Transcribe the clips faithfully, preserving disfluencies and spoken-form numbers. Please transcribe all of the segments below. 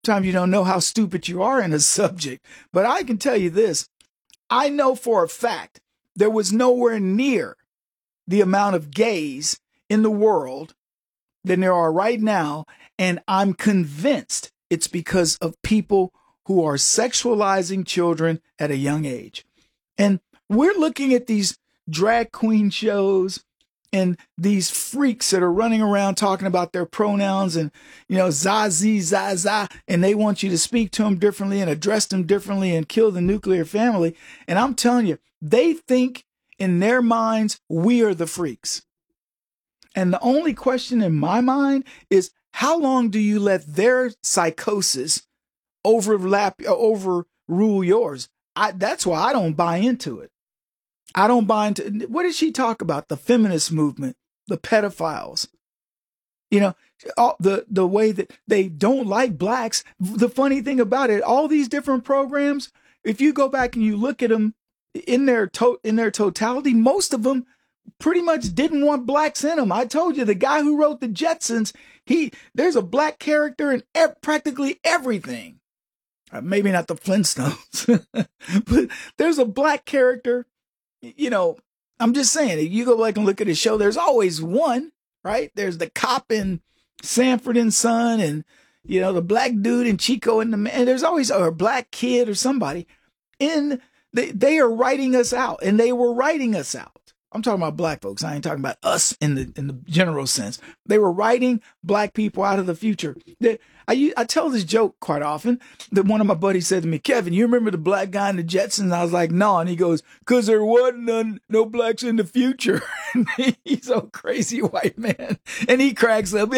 Sometimes you don't know how stupid you are in a subject. But I can tell you this. I know for a fact there was nowhere near the amount of gays in the world than there are right now. And I'm convinced it's because of people who are sexualizing children at a young age. And we're looking at these drag queen shows and these freaks that are running around talking about their pronouns and, you know, zazi, zaza, and they want you to speak to them differently and address them differently and kill the nuclear family. And I'm telling you, they think in their minds, we are the freaks. And the only question in my mind is, how long do you let their psychosis overlap, overrule yours? I, that's why I don't buy into it. I don't buy into, what did she talk about? The feminist movement, the pedophiles, you know, all, the, the way that they don't like blacks. The funny thing about it, all these different programs, if you go back and you look at them in their to, in their totality, most of them pretty much didn't want blacks in them. I told you, the guy who wrote the Jetsons, he, there's a black character in e- practically everything. Uh, maybe not the Flintstones, but there's a black character. You know, I'm just saying, if you go back and look at the show, there's always one, right? There's the cop in Sanford and Son and, you know, the black dude in Chico and the man. There's always or a black kid or somebody. And they, they are writing us out, and they were writing us out. I'm talking about black folks. I ain't talking about us in the in the general sense. They were writing black people out of the future. They, I, I tell this joke quite often that one of my buddies said to me, Kevin, you remember the black guy in the Jetsons? And I was like, no. And he goes, because there wasn't none, no blacks in the future. He's a crazy white man. And he cracks up.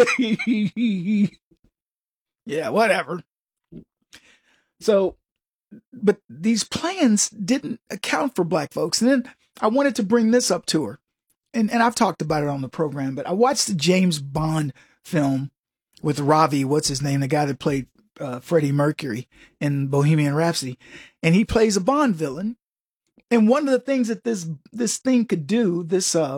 Yeah, whatever. So, but these plans didn't account for black folks. And then I wanted to bring this up to her. And, and I've talked about it on the program, but I watched the James Bond film with Ravi, what's his name, the guy that played uh, Freddie Mercury in Bohemian Rhapsody, and he plays a Bond villain. And one of the things that this this thing could do, this uh,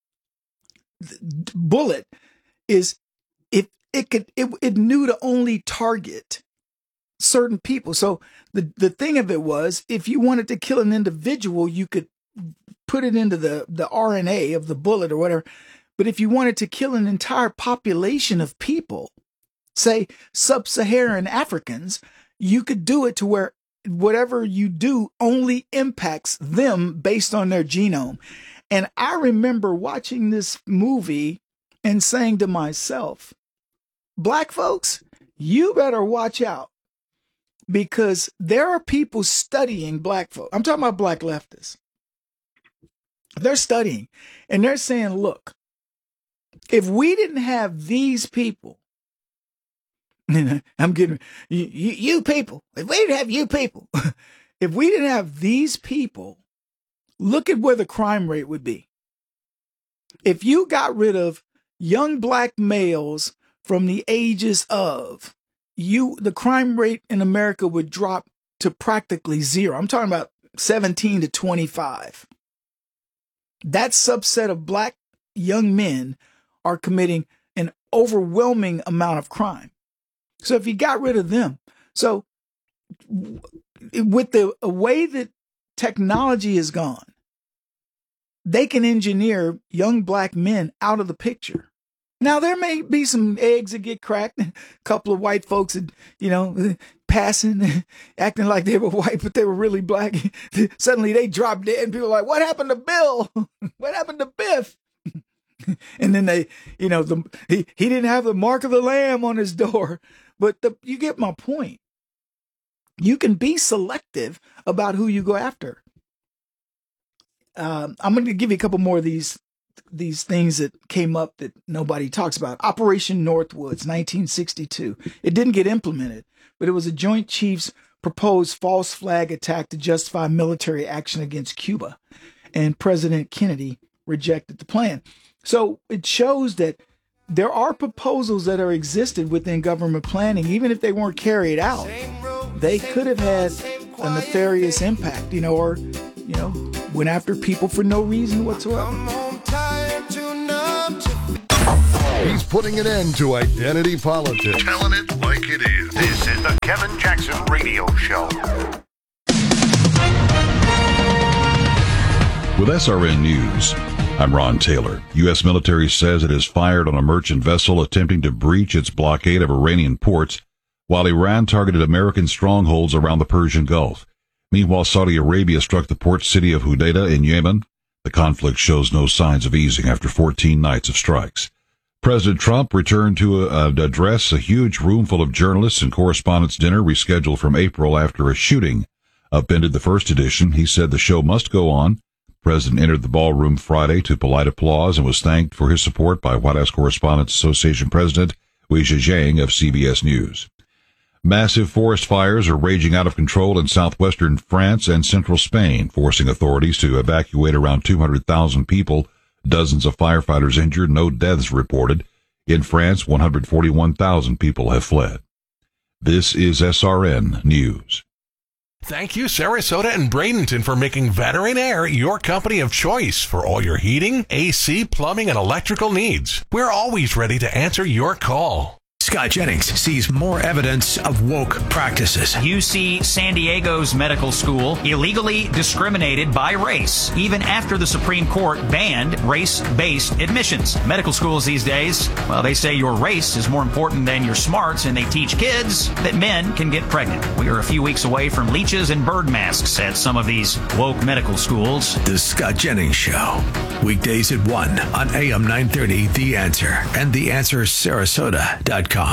bullet, is if it could, it, it knew to only target certain people. So the the thing of it was, if you wanted to kill an individual, you could put it into the the R N A of the bullet or whatever. But if you wanted to kill an entire population of people, say sub-Saharan Africans, you could do it to where whatever you do only impacts them based on their genome. And I remember watching this movie and saying to myself, black folks, you better watch out, because there are people studying black folks. I'm talking about black leftists. They're studying and they're saying, look, if we didn't have these people, I'm getting you, you, you people, if we didn't have you people, if we didn't have these people, look at where the crime rate would be. If you got rid of young black males from the ages of, you, the crime rate in America would drop to practically zero. I'm talking about seventeen to twenty-five. That subset of black young men are committing an overwhelming amount of crime. So if you got rid of them, so with the way that technology has gone, they can engineer young black men out of the picture. Now, there may be some eggs that get cracked, a couple of white folks that, you know, passing, acting like they were white, but they were really black. Suddenly they drop dead and people are like, what happened to Bill? What happened to Biff? And then they, you know, the, he, he didn't have the mark of the lamb on his door. But the, you get my point. You can be selective about who you go after. Um, I'm going to give you a couple more of these these things that came up that nobody talks about. Operation Northwoods, nineteen sixty-two. It didn't get implemented, but it was a Joint Chiefs proposed false flag attack to justify military action against Cuba. And President Kennedy rejected the plan. So it shows that there are proposals that are existed within government planning, even if they weren't carried out. They could have had a nefarious impact, you know, or, you know, went after people for no reason whatsoever. He's putting an end to identity politics. Telling it like it is. This is the with S R N News. I'm Ron Taylor. U S military says it has fired on a merchant vessel attempting to breach its blockade of Iranian ports, while Iran targeted American strongholds around the Persian Gulf. Meanwhile, Saudi Arabia struck the port city of Hudaydah in Yemen. The conflict shows no signs of easing after fourteen nights of strikes. President Trump returned to uh, address a huge room full of journalists and correspondents' dinner rescheduled from April after a shooting upended the first edition. He said the show must go on. The president entered the ballroom Friday to polite applause and was thanked for his support by White House Correspondents Association President Weijia Zhang of C B S News. Massive forest fires are raging out of control in southwestern France and central Spain, forcing authorities to evacuate around two hundred thousand people. Dozens of firefighters injured, no deaths reported. In France, one hundred forty-one thousand people have fled. This is S R N News. Thank you, Sarasota and Bradenton, for making Veteran Air your company of choice for all your heating, A C, plumbing, and electrical needs. We're always ready to answer your call. Scott Jennings sees more evidence of woke practices. U C San Diego's medical school illegally discriminated by race, even after the Supreme Court banned race-based admissions. Medical schools these days, well, they say your race is more important than your smarts, and they teach kids that men can get pregnant. We are a few weeks away from leeches and bird masks at some of these woke medical schools. The Scott Jennings Show. Weekdays at one on A M nine thirty, The Answer, and the answer sarasota dot com.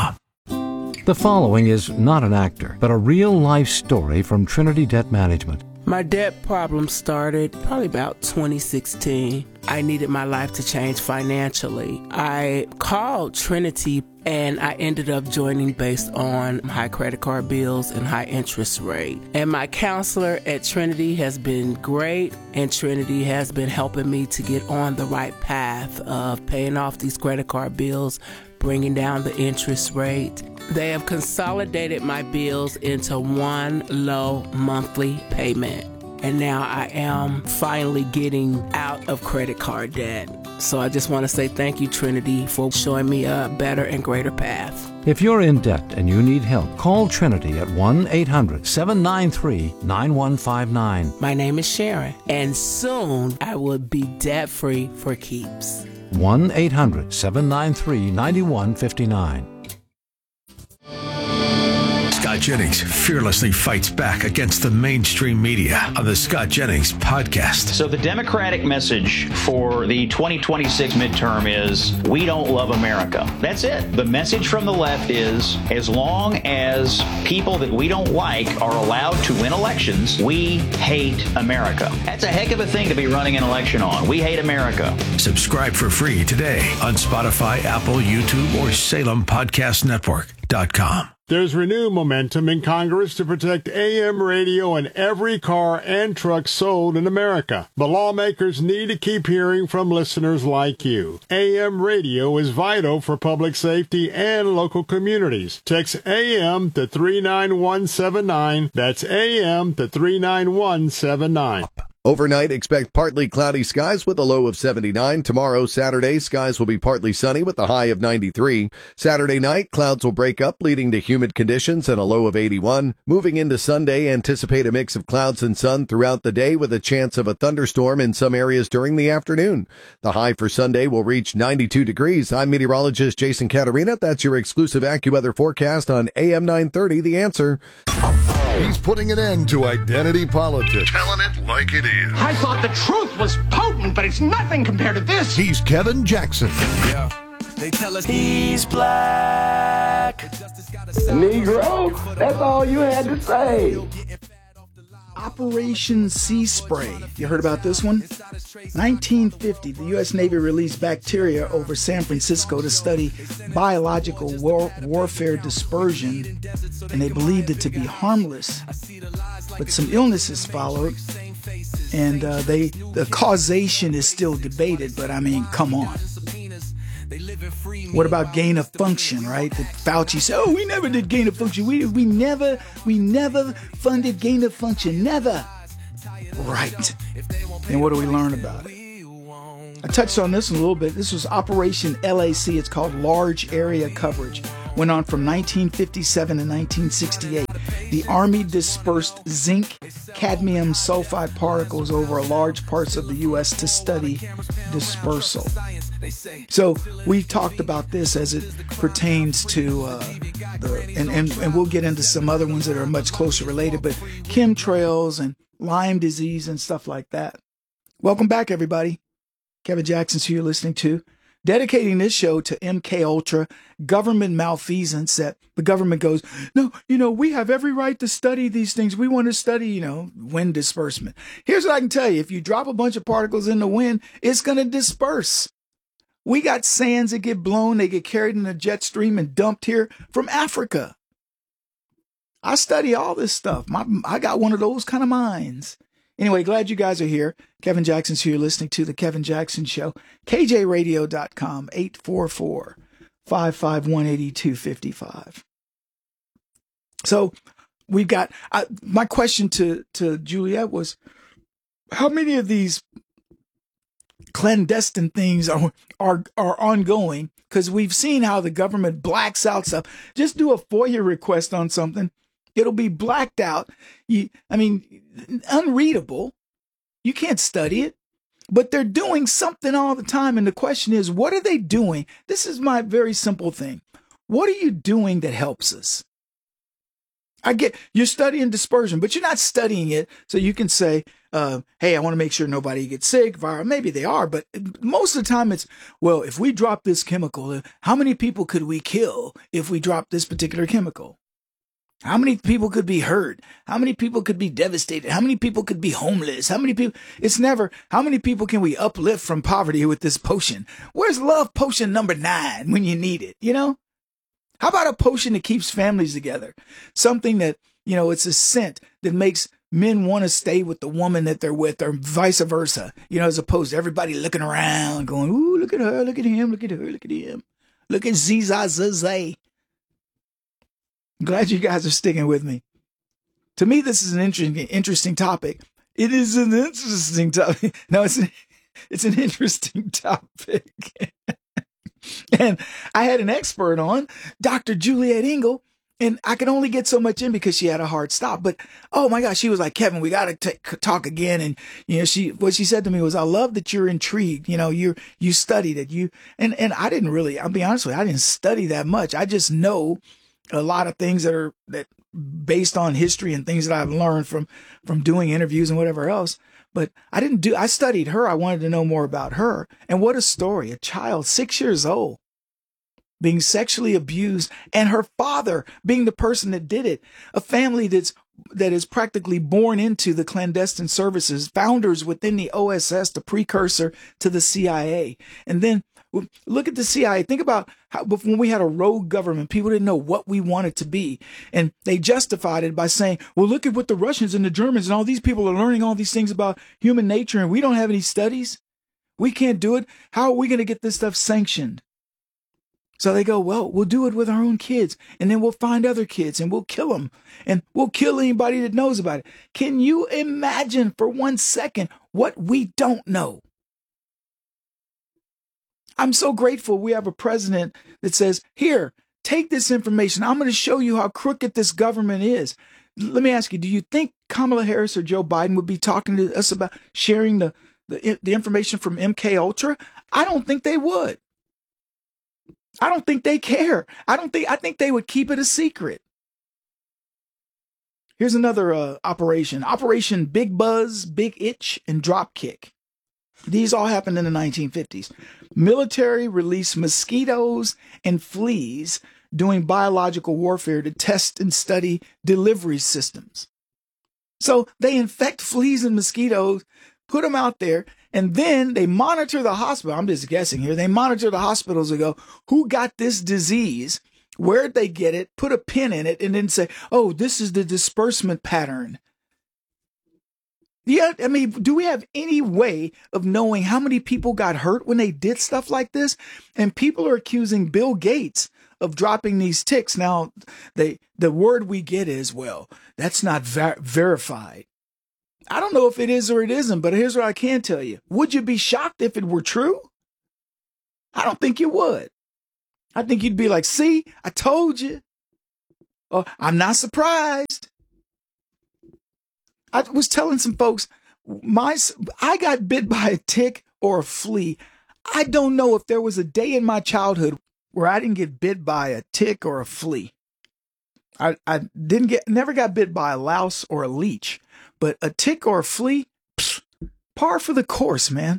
The following is not an actor, but a real-life story from Trinity Debt Management. My debt problem started probably about twenty sixteen. I needed my life to change financially. I called Trinity and I ended up joining based on high credit card bills and high interest rate. And my counselor at Trinity has been great, and Trinity has been helping me to get on the right path of paying off these credit card bills, bringing down the interest rate. They have consolidated my bills into one low monthly payment. And now I am finally getting out of credit card debt. So I just want to say thank you, Trinity, for showing me a better and greater path. If you're in debt and you need help, call Trinity at one eight hundred seven nine three nine one five nine. My name is Sharon, and soon I will be debt-free for keeps. one eight hundred seven nine three nine one five nine. Scott Jennings fearlessly fights back against the mainstream media on the Scott Jennings Podcast. So the Democratic message for the twenty twenty-six midterm is, we don't love America. That's it. The message from the left is, as long as people that we don't like are allowed to win elections, we hate America. That's a heck of a thing to be running an election on. We hate America. Subscribe for free today on Spotify, Apple, YouTube, or Salem Podcast Network dot com. There's renewed momentum in Congress to protect A M radio in every car and truck sold in America. But lawmakers need to keep hearing from listeners like you. A M radio is vital for public safety and local communities. Text A M to three nine one seven nine. That's A M to three nine one seven nine. Overnight, expect partly cloudy skies with a low of seventy-nine. Tomorrow, Saturday, skies will be partly sunny with a high of ninety-three. Saturday night, clouds will break up, leading to humid conditions and a low of eighty-one. Moving into Sunday, anticipate a mix of clouds and sun throughout the day with a chance of a thunderstorm in some areas during the afternoon. The high for Sunday will reach ninety-two degrees. I'm meteorologist Jason Caterina. That's your exclusive AccuWeather forecast on A M nine thirty, The Answer. He's putting an end to identity politics. Telling it like it is. I thought the truth was potent, but it's nothing compared to this. He's Kevin Jackson. Yeah. They tell us he's black. Negro, that's all you had to say. Operation Sea Spray. You heard about this one? nineteen fifty, the U S Navy released bacteria over San Francisco to study biological war- warfare dispersion, and they believed it to be harmless. But some illnesses followed, and uh, they the causation is still debated, but I mean, come on. What about gain of function, right? That Fauci said, oh, we never did gain of function. We we never we never funded gain of function. Never. Right. And what do we learn about it? I touched on this a little bit. This was Operation L A C. It's called Large Area Coverage. Went on from nineteen fifty-seven to nineteen sixty-eight. The The Army dispersed zinc cadmium sulfide particles over large parts of the U S to study dispersal. So we've talked about this as it pertains to, uh, the, and, and, and we'll get into some other ones that are much closer related, but chemtrails and Lyme disease and stuff like that. Welcome back, everybody. Kevin Jackson's who you're listening to. Dedicating this show to M K Ultra, government malfeasance that the government goes, no, you know, we have every right to study these things. We want to study, you know, wind disbursement. Here's what I can tell you. If you drop a bunch of particles in the wind, it's going to disperse. We got sands that get blown. They get carried in a jet stream and dumped here from Africa. I study all this stuff. My, I got one of those kind of minds. Anyway, glad you guys are here. Kevin Jackson's here. You're listening to The Kevin Jackson Show. K J radio dot com, eight four four, five five one, eight two five five. So we've got, uh, my question to, to Juliet was, how many of these clandestine things are, are, are ongoing? Because we've seen how the government blacks out stuff. Just do a FOIA request on something. It'll be blacked out. You, I mean, unreadable. You can't study it, but they're doing something all the time. And the question is, what are they doing? This is my very simple thing. What are you doing that helps us? I get you're studying dispersion, but you're not studying it so you can say, uh, hey, I want to make sure nobody gets sick. Viral. Maybe they are, but most of the time it's, well, if we drop this chemical, how many people could we kill if we drop this particular chemical? How many people could be hurt? How many people could be devastated? How many people could be homeless? How many people? It's never, how many people can we uplift from poverty with this potion? Where's love potion number nine when you need it? You know? How about a potion that keeps families together? Something that, you know, it's a scent that makes men want to stay with the woman that they're with or vice versa. You know, as opposed to everybody looking around going, ooh, look at her, look at him, look at her, look at him. Look at Zizazazay. Glad you guys are sticking with me. To me, this is an interesting, interesting topic. It is an interesting topic. No, it's an, it's an interesting topic. And I had an expert on, Doctor Juliet Engel, and I could only get so much in because she had a hard stop. But, oh my gosh, she was like, Kevin, we got to talk again. And, you know, she, what she said to me was, I love that you're intrigued. You know, you you studied it. You, and, and I didn't really, I'll be honest with you, I didn't study that much. I just know a lot of things that are that based on history and things that I've learned from, from doing interviews and whatever else. But I didn't do, I studied her. I wanted to know more about her. And what a story. A child, six years old, being sexually abused, and her father being the person that did it. A family that's, that is practically born into the clandestine services, founders within the O S S, the precursor to the C I A. And then look at the C I A. Think about how when we had a rogue government, people didn't know what we wanted to be. And they justified it by saying, well, look at what the Russians and the Germans and all these people are learning all these things about human nature, and we don't have any studies. We can't do it. How are we going to get this stuff sanctioned? So they go, well, we'll do it with our own kids, and then we'll find other kids and we'll kill them, and we'll kill anybody that knows about it. Can you imagine for one second what we don't know? I'm so grateful we have a president that says, here, take this information. I'm going to show you how crooked this government is. Let me ask you, do you think Kamala Harris or Joe Biden would be talking to us about sharing the, the, the information from M K Ultra? I don't think they would. I don't think they care. I don't think, I think they would keep it a secret. Here's another uh, operation. Operation Big Buzz, Big Itch, and Dropkick. These all happened in the nineteen fifties. Military released mosquitoes and fleas doing biological warfare to test and study delivery systems. So they infect fleas and mosquitoes, put them out there, and then they monitor the hospital. I'm just guessing here. They monitor the hospitals and go, who got this disease? Where'd they get it? Put a pin in it and then say, oh, this is the disbursement pattern. Yeah, I mean, do we have any way of knowing how many people got hurt when they did stuff like this? And people are accusing Bill Gates of dropping these ticks. Now, they, the word we get is, well, that's not ver- verified. I don't know if it is or it isn't, but here's what I can tell you. Would you be shocked if it were true? I don't think you would. I think you'd be like, see, I told you. Or, I'm not surprised. I was telling some folks, my I got bit by a tick or a flea. I don't know if there was a day in my childhood where I didn't get bit by a tick or a flea. I, I didn't get, never got bit by a louse or a leech, but a tick or a flea, psh, par for the course, man.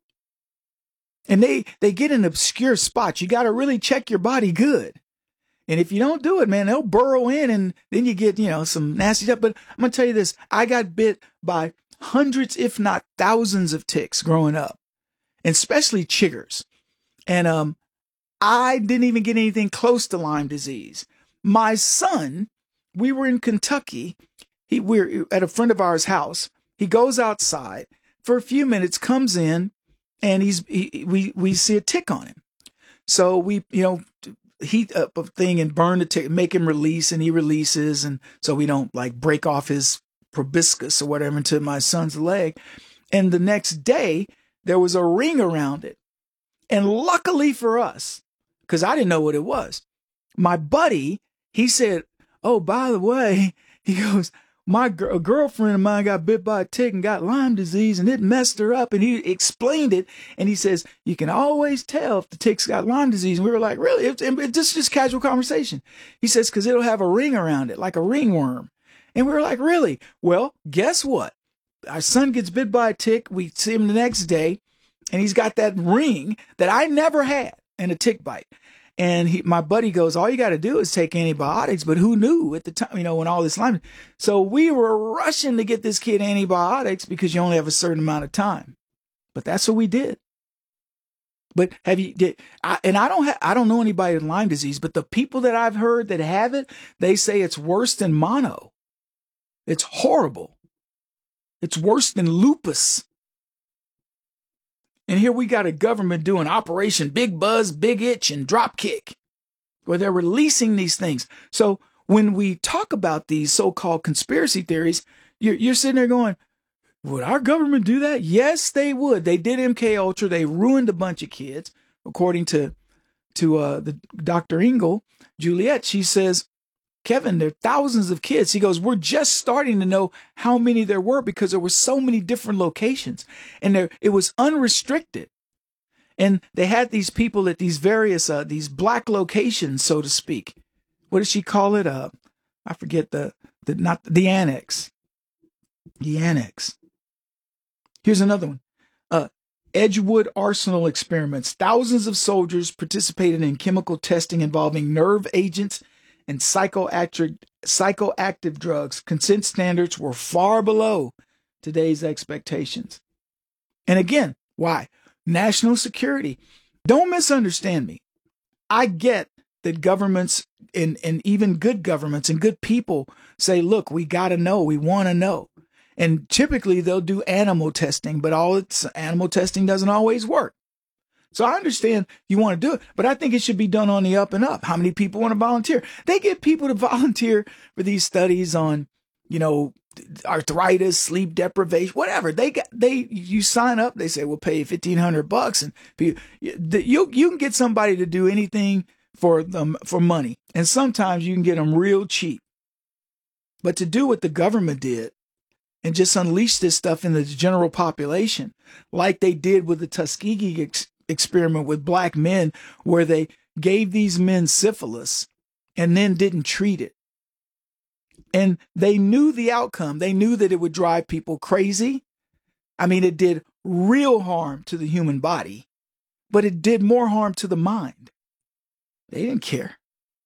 And they, they get in obscure spots. You got to really check your body good. And if you don't do it, man, they'll burrow in and then you get, you know, some nasty stuff. But I'm going to tell you this. I got bit by hundreds, if not thousands of ticks growing up, and especially chiggers. And, um, I didn't even get anything close to Lyme disease. My son, we were in Kentucky. He, we're at a friend of ours' house. He goes outside for a few minutes, comes in, and he's, he, we, we see a tick on him. So we, you know, heat up a thing and burn the tick, make him release, and he releases. And so we don't like break off his proboscis or whatever into my son's leg. And the next day there was a ring around it. And luckily for us, because I didn't know what it was, my buddy, he said, oh, by the way, he goes, my gr- a girlfriend of mine got bit by a tick and got Lyme disease and it messed her up. And he explained it. And he says, you can always tell if the tick's got Lyme disease. And we were like, really? It's it, just, just casual conversation. He says, because it'll have a ring around it, like a ringworm. And we were like, really? Well, guess what? Our son gets bit by a tick. We see him the next day and he's got that ring that I never had in a tick bite. And he, my buddy goes, all you got to do is take antibiotics. But who knew at the time, you know, when all this Lyme. So we were rushing to get this kid antibiotics because you only have a certain amount of time. But that's what we did. But have you, did, I, and I don't have, I don't know anybody with Lyme disease, but the people that I've heard that have it, they say it's worse than mono. It's horrible. It's worse than lupus. And here we got a government doing Operation Big Buzz, Big Itch, and Drop Kick, where they're releasing these things. So when we talk about these so-called conspiracy theories, you're, you're sitting there going, would our government do that? Yes, they would. They did M K Ultra. They ruined a bunch of kids. According to, to uh, the Doctor Engel, Juliet, she says, Kevin, there are thousands of kids. He goes, we're just starting to know how many there were because there were so many different locations and there, it was unrestricted. And they had these people at these various, uh, these black locations, so to speak. What does she call it? Uh, I forget the, the, not the annex, the annex. Here's another one. Uh, Edgewood Arsenal experiments. Thousands of soldiers participated in chemical testing involving nerve agents and psychoactive, psychoactive drugs. Consent standards were far below today's expectations. And again, why? National security. Don't misunderstand me. I get that governments and, and even good governments and good people say, look, we got to know. We want to know. And typically they'll do animal testing, but all it's animal testing doesn't always work. So I understand you want to do it, but I think it should be done on the up and up. How many people want to volunteer? They get people to volunteer for these studies on, you know, arthritis, sleep deprivation, whatever. They got, they, you sign up, they say, we'll pay you fifteen hundred bucks and you, you, you can get somebody to do anything for them for money. And sometimes you can get them real cheap, but to do what the government did and just unleash this stuff in the general population, like they did with the Tuskegee ex- experiment with black men, where they gave these men syphilis and then didn't treat it. And they knew the outcome. They knew that it would drive people crazy. I mean, it did real harm to the human body, but it did more harm to the mind. They didn't care.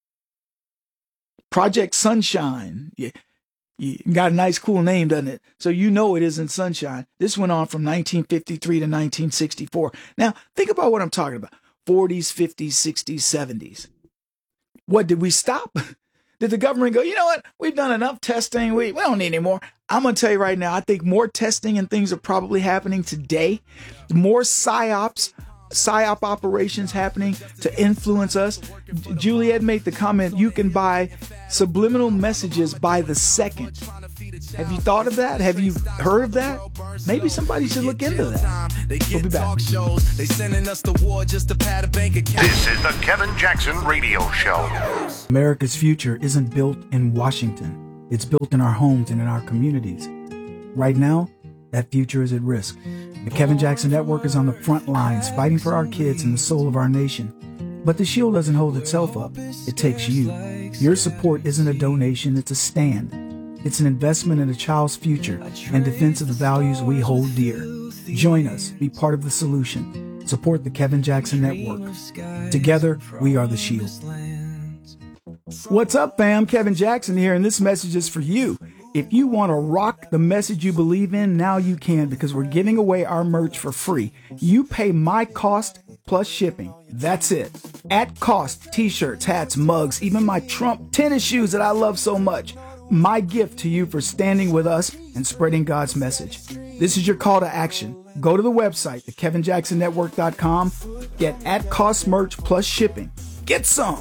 Project Sunshine. Yeah. You got a nice, cool name, doesn't it? So you know it isn't sunshine. This went on from nineteen fifty-three to nineteen sixty-four. Now, think about what I'm talking about. forties, fifties, sixties, seventies. What, did we stop? Did the government go, you know what? We've done enough testing. We, we don't need any more. I'm going to tell you right now, I think more testing and things are probably happening today. More psyops, psyop operations happening to influence us. Juliet made the comment, you can buy subliminal messages by the second. Have you thought of that? Have you heard of that? Maybe somebody should look into that. We'll be back. This is the Kevin Jackson Radio Show. America's future isn't built in Washington. It's built in our homes and in our communities. Right now, that future is at risk. The Kevin Jackson Network is on the front lines fighting for our kids and the soul of our nation. But the shield doesn't hold itself up. It takes you. Your support isn't a donation, it's a stand. It's an investment in a child's future and defense of the values we hold dear. Join us. Be part of the solution. Support the Kevin Jackson Network. Together, we are the shield. What's up, fam? Kevin Jackson here, and this message is for you. If you want to rock the message you believe in, now you can, because we're giving away our merch for free. You pay my cost plus shipping. That's it. At cost, t-shirts, hats, mugs, even my Trump tennis shoes that I love so much. My gift to you for standing with us and spreading God's message. This is your call to action. Go to the website, the kevin jackson network dot com. Get at cost merch plus shipping. Get some.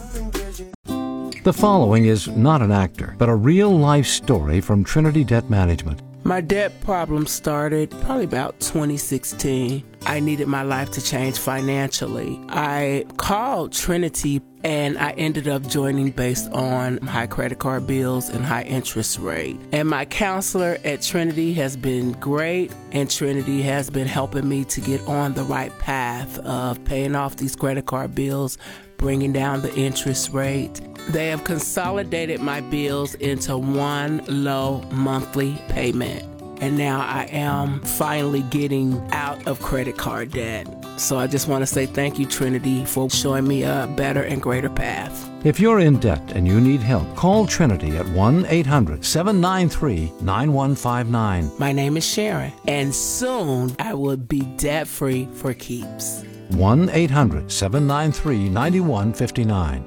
The following is not an actor, but a real-life story from Trinity Debt Management. My debt problem started probably about twenty sixteen. I needed my life to change financially. I called Trinity and I ended up joining based on high credit card bills and high interest rate. And my counselor at Trinity has been great, and Trinity has been helping me to get on the right path of paying off these credit card bills, bringing down the interest rate. They have consolidated my bills into one low monthly payment. And now I am finally getting out of credit card debt. So I just want to say thank you, Trinity, for showing me a better and greater path. If you're in debt and you need help, call Trinity at one eight hundred seven nine three nine one five nine. My name is Sharon, and soon I will be debt-free for keeps. one eight hundred seven nine three nine one five nine.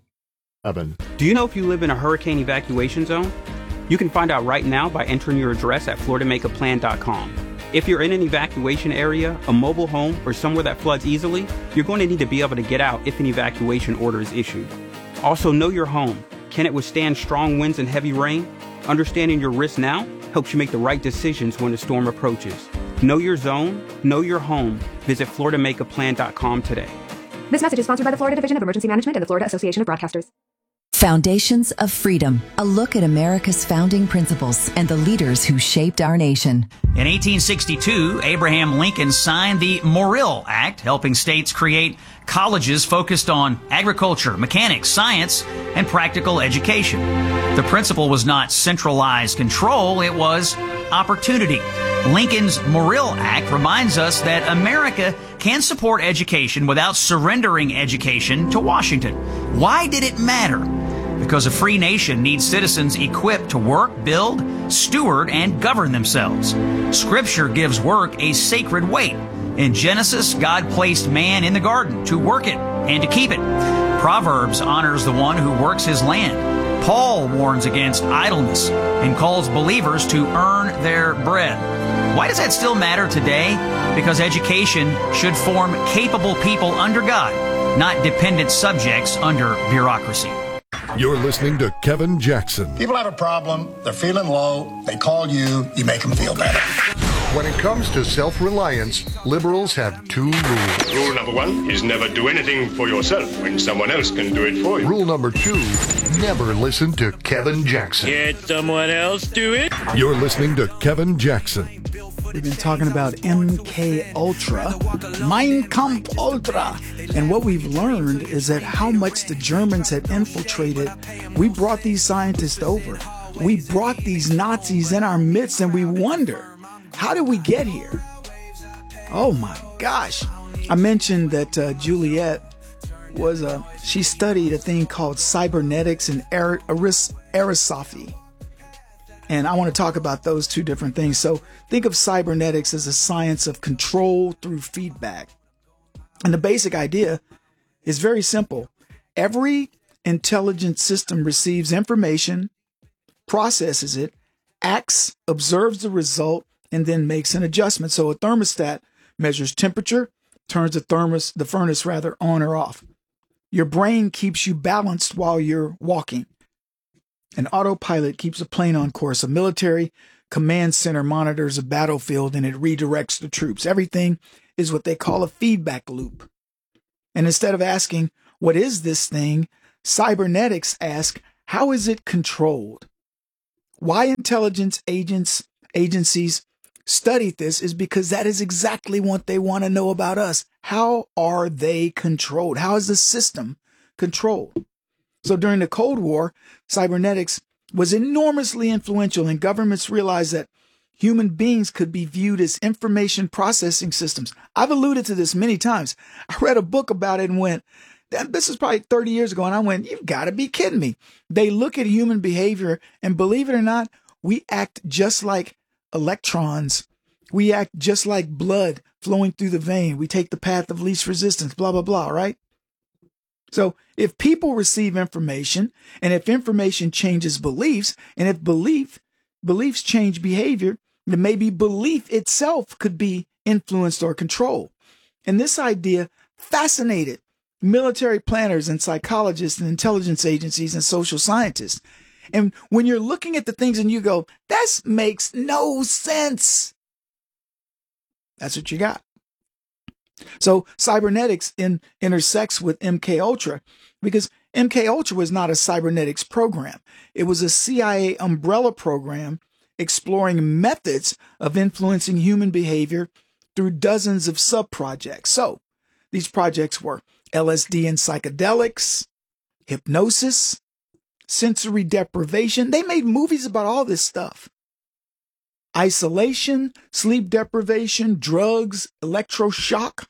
Evan. Do you know if you live in a hurricane evacuation zone? You can find out right now by entering your address at florida make a plan dot com. If you're in an evacuation area, a mobile home, or somewhere that floods easily, you're going to need to be able to get out if an evacuation order is issued. Also, know your home. Can it withstand strong winds and heavy rain? Understanding your risk now helps you make the right decisions when the storm approaches. Know your zone, know your home. Visit florida make a plan dot com today. This message is sponsored by the Florida Division of Emergency Management and the Florida Association of Broadcasters. Foundations of Freedom, a look at America's founding principles and the leaders who shaped our nation. In eighteen sixty-two, Abraham Lincoln signed the Morrill Act, helping states create colleges focused on agriculture, mechanics, science, and practical education. The principle was not centralized control, it was opportunity. Lincoln's Morrill Act reminds us that America can support education without surrendering education to Washington. Why did it matter? Because a free nation needs citizens equipped to work, build, steward, and govern themselves. Scripture gives work a sacred weight. In Genesis, God placed man in the garden to work it and to keep it. Proverbs honors the one who works his land. Paul warns against idleness and calls believers to earn their bread. Why does that still matter today? Because education should form capable people under God, not dependent subjects under bureaucracy. You're listening to Kevin Jackson. People have a problem, they're feeling low, they call you, you make them feel better. When it comes to self-reliance, liberals have two rules. Rule number one is never do anything for yourself when someone else can do it for you. Rule number two, never listen to Kevin Jackson. Let someone else do it. You're listening to Kevin Jackson. We've been talking about M K Ultra, Mein Kampf Ultra. And what we've learned is that how much the Germans had infiltrated. We brought these scientists over. We brought these Nazis in our midst, and we wonder, how did we get here? Oh my gosh. I mentioned that uh, Juliet was a, she studied a thing called cybernetics and er- Aris- Aristophanes. And I want to talk about those two different things. So think of cybernetics as a science of control through feedback. And the basic idea is very simple. Every intelligent system receives information, processes it, acts, observes the result, and then makes an adjustment. So a thermostat measures temperature, turns the thermos, the furnace rather, on or off. Your brain keeps you balanced while you're walking. An autopilot keeps a plane on course. A military command center monitors a battlefield and it redirects the troops. Everything is what they call a feedback loop. And instead of asking, what is this thing? Cybernetics ask, how is it controlled? Why intelligence agents agencies studied this is because that is exactly what they want to know about us. How are they controlled? How is the system controlled? So during the Cold War, cybernetics was enormously influential, and governments realized that human beings could be viewed as information processing systems. I've alluded to this many times. I read a book about it and went, this is probably thirty years ago, and I went, you've got to be kidding me. They look at human behavior, and believe it or not, we act just like electrons. We act just like blood flowing through the vein. We take the path of least resistance, blah, blah, blah, right? So if people receive information, and if information changes beliefs, and if belief beliefs change behavior, then maybe belief itself could be influenced or controlled. And this idea fascinated military planners and psychologists and intelligence agencies and social scientists. And when you're looking at the things and you go, this makes no sense, that's what you got. So cybernetics in, intersects with M K Ultra because M K Ultra was not a cybernetics program. It was a C I A umbrella program exploring methods of influencing human behavior through dozens of sub-projects. So these projects were L S D and psychedelics, hypnosis, sensory deprivation. They made movies about all this stuff. Isolation, sleep deprivation, drugs, electroshock,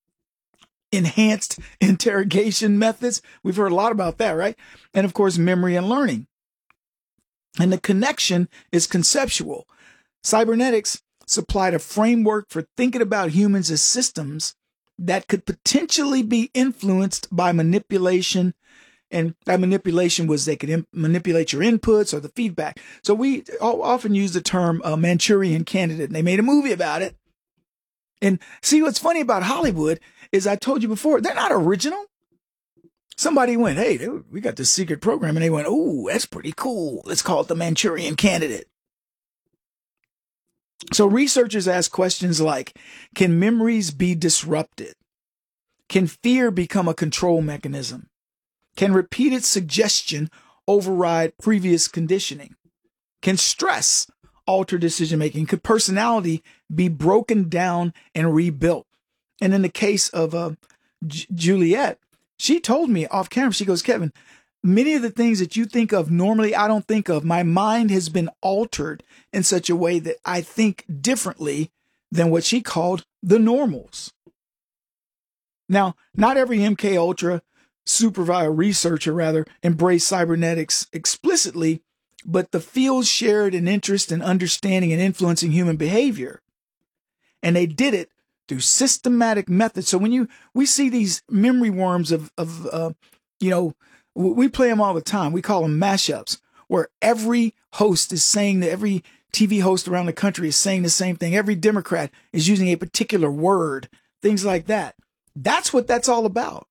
enhanced interrogation methods. We've heard a lot about that, right? And of course, memory and learning. And the connection is conceptual. Cybernetics supplied a framework for thinking about humans as systems that could potentially be influenced by manipulation. And that manipulation was they could imp- manipulate your inputs or the feedback. So we often use the term uh, Manchurian Candidate, and they made a movie about it. And see, what's funny about Hollywood is I told you before, they're not original. Somebody went, hey, we got this secret program, and they went, oh, that's pretty cool. Let's call it the Manchurian Candidate. So researchers ask questions like, can memories be disrupted? Can fear become a control mechanism? Can repeated suggestion override previous conditioning? Can stress alter decision-making? Could personality be broken down and rebuilt? And in the case of uh, J- Juliet, she told me off camera, she goes, Kevin, many of the things that you think of normally I don't think of. My mind has been altered in such a way that I think differently than what she called the normals. Now, not every M K Ultra supervisor, researcher rather, embraced cybernetics explicitly, but the fields shared an interest in understanding and influencing human behavior. And they did it through systematic methods. So when you, we see these memory worms of, of, uh, you know, we play them all the time. We call them mashups, where every host is saying that every T V host around the country is saying the same thing. Every Democrat is using a particular word, things like that. That's what that's all about.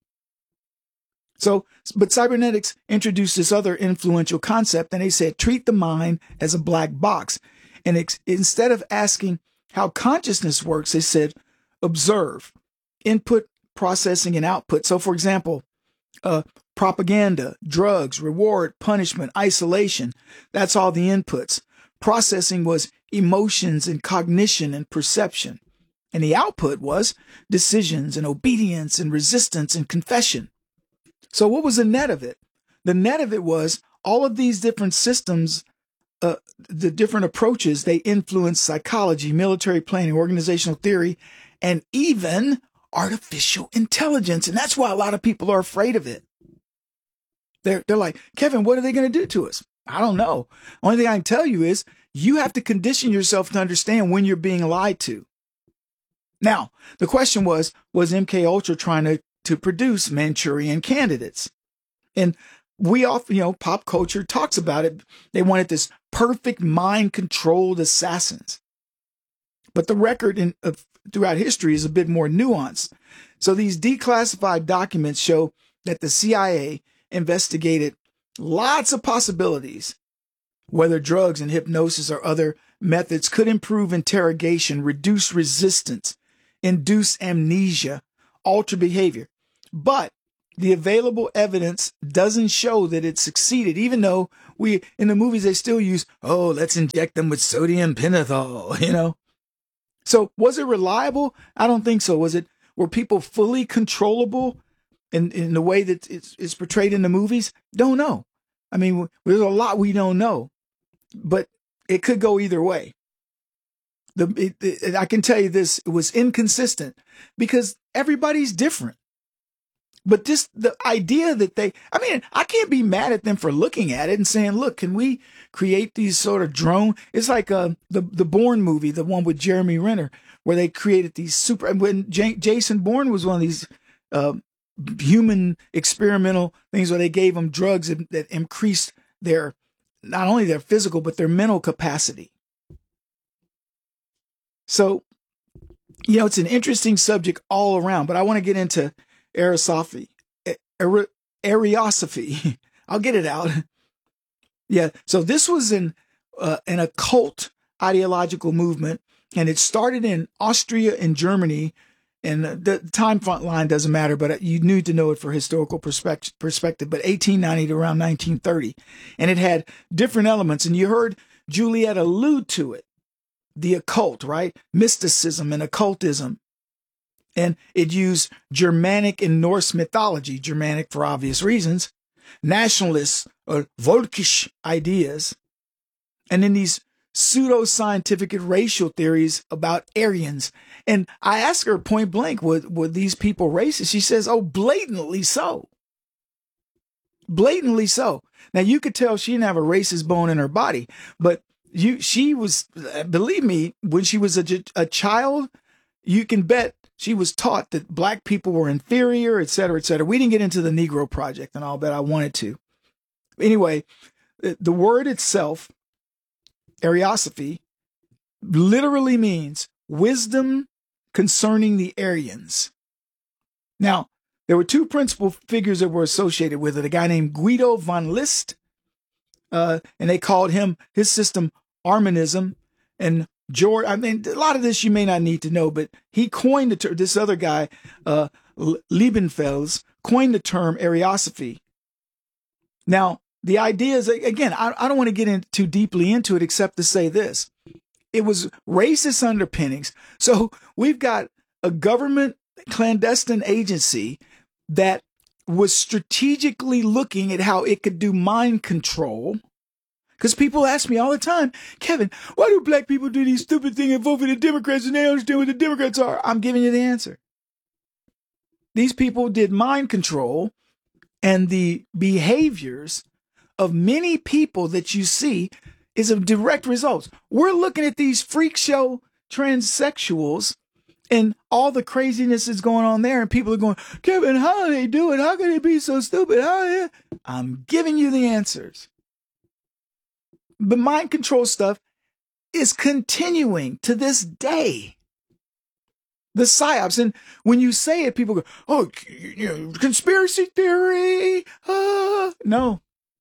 So, but cybernetics introduced this other influential concept, and they said, treat the mind as a black box. And ex- instead of asking how consciousness works, they said, observe, input, processing, and output. So, for example, uh, propaganda, drugs, reward, punishment, isolation, that's all the inputs. Processing was emotions and cognition and perception. And the output was decisions and obedience and resistance and confession. So what was the net of it? The net of it was all of these different systems, uh, the different approaches, they influence psychology, military planning, organizational theory, and even artificial intelligence. And that's why a lot of people are afraid of it. They're, they're like, Kevin, what are they going to do to us? I don't know. Only thing I can tell you is you have to condition yourself to understand when you're being lied to. Now, the question was, was M K Ultra trying to to produce Manchurian candidates? And we often, you know, pop culture talks about it. They wanted this perfect mind-controlled assassins. But the record in, uh, throughout history is a bit more nuanced. So these declassified documents show that the C I A investigated lots of possibilities, whether drugs and hypnosis or other methods could improve interrogation, reduce resistance, induce amnesia, alter behavior. But the available evidence doesn't show that it succeeded, even though we, in the movies, they still use, oh, let's inject them with sodium pentothal, you know? So was it reliable? I don't think so. Was it, were people fully controllable in, in the way that it's, it's portrayed in the movies? Don't know. I mean, there's a lot we don't know, but it could go either way. The it, it, I can tell you this, it was inconsistent because everybody's different. But just the idea that they, I mean, I can't be mad at them for looking at it and saying, look, can we create these sort of drone? It's like uh, the, the Bourne movie, the one with Jeremy Renner, where they created these super, when J- Jason Bourne was one of these uh, human experimental things where they gave them drugs that, that increased their, not only their physical, but their mental capacity. So, you know, it's an interesting subject all around, but I want to get into Ariosophy. Ariosophy. I'll get it out. Yeah. So this was an, uh, an occult ideological movement, and it started in Austria and Germany. And the time front line doesn't matter, but you need to know it for historical perspective, perspective, but eighteen ninety to around nineteen thirty. And it had different elements. And you heard Juliet allude to it. The occult, right? Mysticism and occultism. And it used Germanic and Norse mythology, Germanic for obvious reasons, nationalist or Völkisch ideas, and then these pseudo-scientific and racial theories about Aryans. And I asked her point blank, were, were these people racist? She says, oh, blatantly so. Blatantly so. Now, you could tell she didn't have a racist bone in her body, but You, she was, believe me, when she was a, a child, you can bet she was taught that black people were inferior, et cetera, et cetera. We didn't get into the Negro Project, and I'll bet I wanted to. Anyway, the, the word itself, Ariosophy, literally means wisdom concerning the Aryans. Now, there were two principal figures that were associated with it, a guy named Guido von List, uh, and they called him, his system, Armanism, and George, I mean, a lot of this you may not need to know, but he coined the term, this other guy, uh, Liebenfels, coined the term Ariosophy. Now, the idea is, again, I, I don't want to get in too deeply into it except to say this. It was racist underpinnings. So we've got a government clandestine agency that was strategically looking at how it could do mind control. Because people ask me all the time, Kevin, why do black people do these stupid things and vote for the Democrats and they don't understand what the Democrats are? I'm giving you the answer. These people did mind control, and the behaviors of many people that you see is a direct result. We're looking at these freak show transsexuals and all the craziness is going on there, and people are going, Kevin, how do they do it? How can they be so stupid? How? I'm giving you the answers. But mind control stuff is continuing to this day. The psyops. And when you say it, people go, oh, you know, conspiracy theory. Uh. No.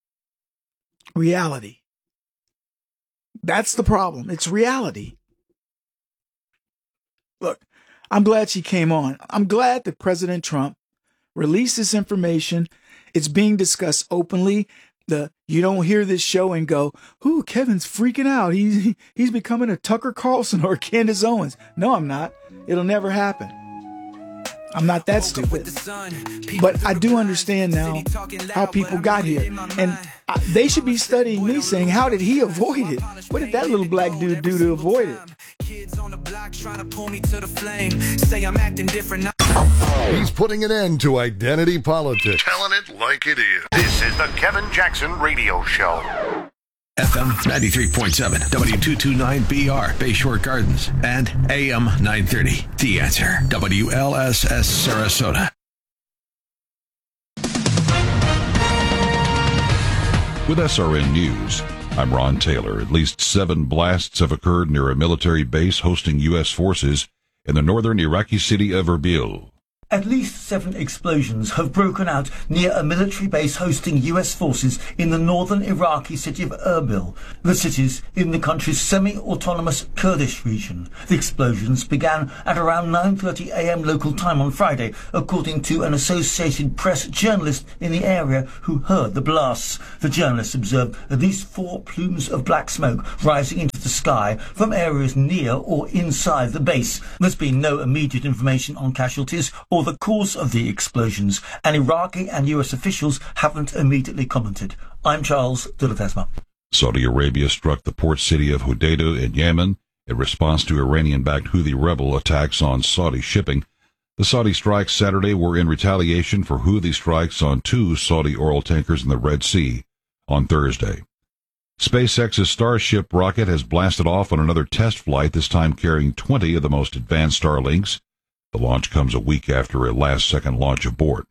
Reality. That's the problem. It's reality. Look, I'm glad she came on. I'm glad that President Trump released this information. It's being discussed openly. The you don't hear this show and go, ooh, Kevin's freaking out. He's he's becoming a Tucker Carlson or Candace Owens. No, I'm not. It'll never happen. I'm not that stupid. But I do understand now how people got here. And I, they should be studying me, saying, how did he avoid it? What did that little black dude do to avoid it? He's putting an end to identity politics. Telling it like it is. This is the Kevin Jackson Radio Show. F M ninety-three point seven, W two twenty-nine B R, Bayshore Gardens, and A M nine thirty, The Answer, W L S S Sarasota. With S R N News, I'm Ron Taylor. At least seven blasts have occurred near a military base hosting U S forces in the northern Iraqi city of Erbil. At least seven explosions have broken out near a military base hosting U S forces in the northern Iraqi city of Erbil. The city's in the country's semi-autonomous Kurdish region. The explosions began at around nine thirty a.m. local time on Friday, according to an Associated Press journalist in the area who heard the blasts. The journalist observed at least four plumes of black smoke rising into the sky from areas near or inside the base. There's been no immediate information on casualties or the cause of the explosions, and Iraqi and U S officials haven't immediately commented. I'm Charles de la Tesma. Saudi Arabia struck the port city of Hodeidah in Yemen in response to Iranian-backed Houthi rebel attacks on Saudi shipping. The Saudi strikes Saturday were in retaliation for Houthi strikes on two Saudi oil tankers in the Red Sea on Thursday. SpaceX's Starship rocket has blasted off on another test flight, this time carrying twenty of the most advanced Starlinks. The launch comes a week after a last-second launch abort.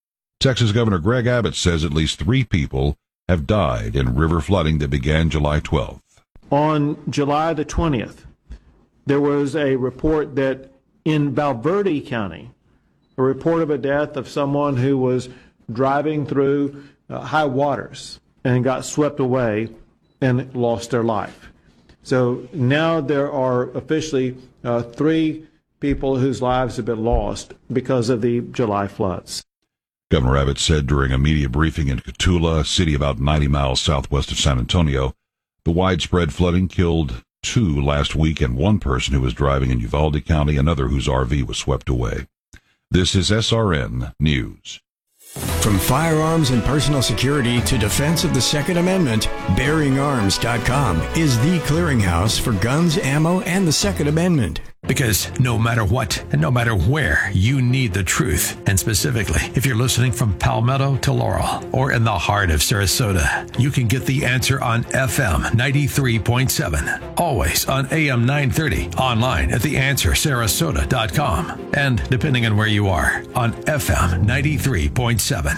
Texas Governor Greg Abbott says at least three people have died in river flooding that began July twelfth. On July the twentieth, there was a report that in Valverde County, a report of a death of someone who was driving through uh, high waters and got swept away and lost their life. So now there are officially uh, three people whose lives have been lost because of the July floods. Governor Abbott said during a media briefing in Cotulla, a city about ninety miles southwest of San Antonio, the widespread flooding killed two last week and one person who was driving in Uvalde County, another whose R V was swept away. This is S R N News. From firearms and personal security to defense of the Second Amendment, Bearing Arms dot com is the clearinghouse for guns, ammo, and the Second Amendment. Because no matter what and no matter where, you need the truth. And specifically, if you're listening from Palmetto to Laurel or in the heart of Sarasota, you can get the answer on F M ninety-three point seven. Always on A M nine thirty. Online at the answer sarasota dot com. And depending on where you are, on F M ninety-three point seven.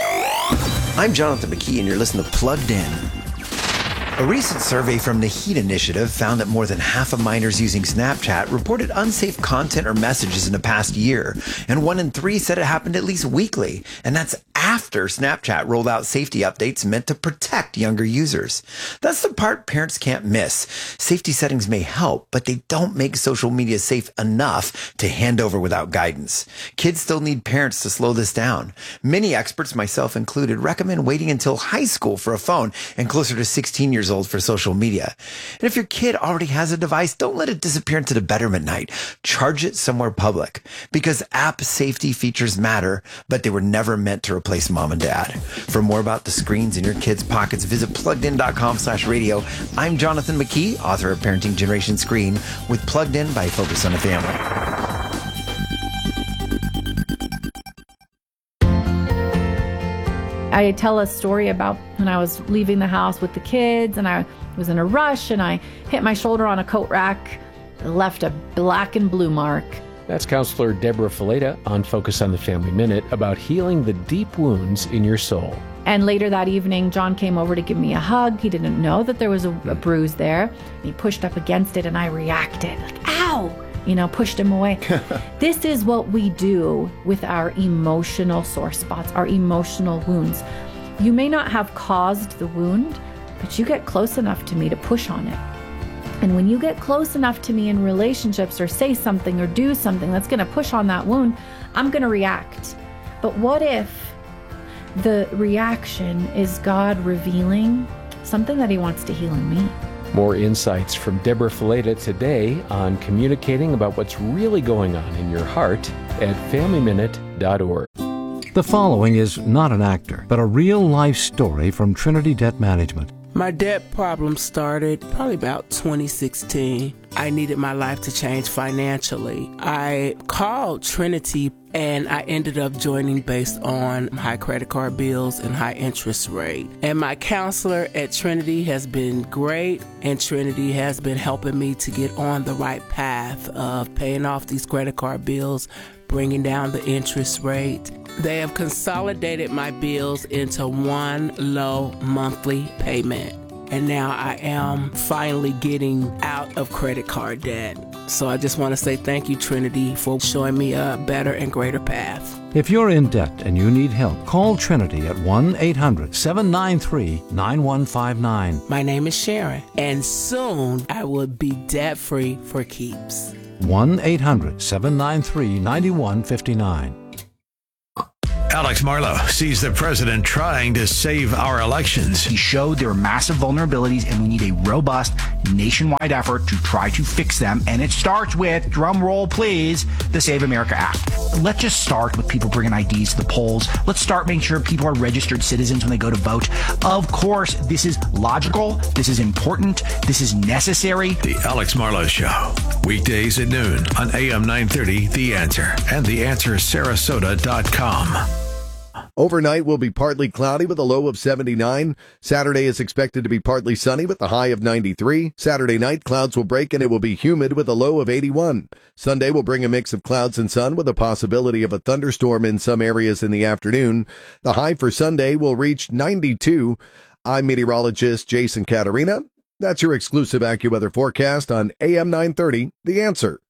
I'm Jonathan McKee, and you're listening to Plugged In. A recent survey from the HEAT Initiative found that more than half of minors using Snapchat reported unsafe content or messages in the past year, and one in three said it happened at least weekly, and that's after Snapchat rolled out safety updates meant to protect younger users. That's the part parents can't miss. Safety settings may help, but they don't make social media safe enough to hand over without guidance. Kids still need parents to slow this down. Many experts, myself included, recommend waiting until high school for a phone and closer to sixteen years old for social media. And if your kid already has a device, don't let it disappear into the bedroom at night. Charge it somewhere public, because app safety features matter, but they were never meant to replace mom and dad. For more about the screens in your kids' pockets, visit plugged in dot com slash radio. I'm Jonathan McKee, author of Parenting Generation Screen, with Plugged In by Focus on the Family. I tell a story about when I was leaving the house with the kids and I was in a rush and I hit my shoulder on a coat rack, left a black and blue mark. That's Counselor Deborah Fileta on Focus on the Family Minute about healing the deep wounds in your soul. And later that evening, John came over to give me a hug. He didn't know that there was a, a bruise there. He pushed up against it and I reacted like, ow! You know, pushed him away. This is what we do with our emotional sore spots, our emotional wounds. You may not have caused the wound, but you get close enough to me to push on it. And when you get close enough to me in relationships or say something or do something that's going to push on that wound, I'm going to react. But what if the reaction is God revealing something that he wants to heal in me? More insights from Deborah Fileta today on communicating about what's really going on in your heart at family minute dot org. The following is not an actor, but a real-life story from Trinity Debt Management. My debt problem started probably about twenty sixteen. I needed my life to change financially. I called Trinity and I ended up joining based on high credit card bills and high interest rate. And my counselor at Trinity has been great, and Trinity has been helping me to get on the right path of paying off these credit card bills, bringing down the interest rate. They have consolidated my bills into one low monthly payment. And now I am finally getting out of credit card debt. So I just want to say thank you, Trinity, for showing me a better and greater path. If you're in debt and you need help, call Trinity at one eight hundred seven nine three nine one five nine. My name is Sharon, and soon I will be debt-free for keeps. one eight hundred seven nine three nine one five nine. Alex Marlow sees the president trying to save our elections. He showed there are massive vulnerabilities and we need a robust nationwide effort to try to fix them. And it starts with, drum roll please, the Save America Act. Let's just start with people bringing I Ds to the polls. Let's start making sure people are registered citizens when they go to vote. Of course, this is logical. This is important. This is necessary. The Alex Marlow Show. Weekdays at noon on A M nine thirty, The Answer, and the answer sarasota dot com. Overnight will be partly cloudy with a low of seventy-nine. Saturday is expected to be partly sunny with a high of ninety-three. Saturday night, clouds will break and it will be humid with a low of eighty-one. Sunday will bring a mix of clouds and sun with a possibility of a thunderstorm in some areas in the afternoon. The high for Sunday will reach ninety-two. I'm meteorologist Jason Caterina. That's your exclusive AccuWeather forecast on A M nine thirty, The Answer.